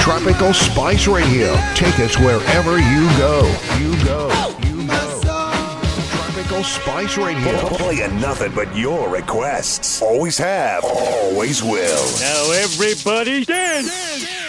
Tropical Spice Radio. Take us wherever you go. Tropical Spice Radio. Playing nothing but your requests. Always have, always will. Now everybody dance!